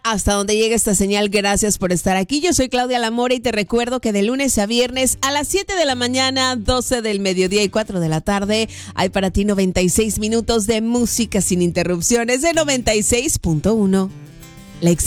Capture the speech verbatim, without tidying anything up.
Hasta donde llega esta señal, gracias por estar aquí. Yo soy Claudia Lamora y te recuerdo que de lunes a viernes a las siete de la mañana, doce del mediodía y cuatro de la tarde hay para ti noventa y seis minutos de música sin interrupciones de noventa y seis punto uno. La